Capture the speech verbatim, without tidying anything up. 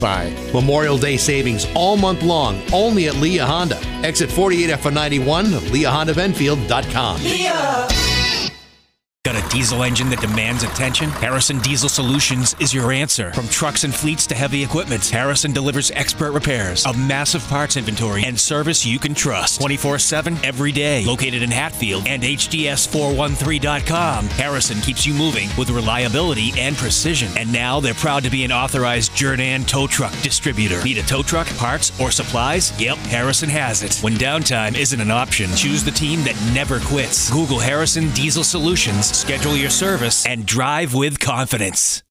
By Memorial Day savings all month long, only at Leah Honda. Exit forty-eight F ninety-one, leah honda benfield dot com. Leah. Got a diesel engine that demands attention? Harrison Diesel Solutions is your answer. From trucks and fleets to heavy equipment, Harrison delivers expert repairs, a massive parts inventory, and service you can trust. twenty-four seven, every day. Located in Hatfield and H D S four one three dot com. Harrison keeps you moving with reliability and precision. And now they're proud to be an authorized Jordan tow truck distributor. Need a tow truck, parts, or supplies? Yep, Harrison has it. When downtime isn't an option, choose the team that never quits. Google Harrison Diesel Solutions, schedule your service, and drive with confidence.